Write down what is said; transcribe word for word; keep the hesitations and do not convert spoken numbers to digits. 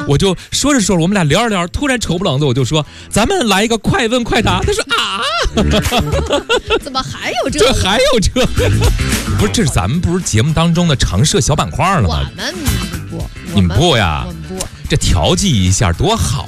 我就说着说着，我们俩聊着聊着，突然丑不冷子，我就说咱们来一个快问快答。他说啊， 怎么还有这？ 这还有这？不是，这是咱们不是节目当中的常设小板块了吗？ 我们不， 你们不呀？ 我们不。 这调剂一下多好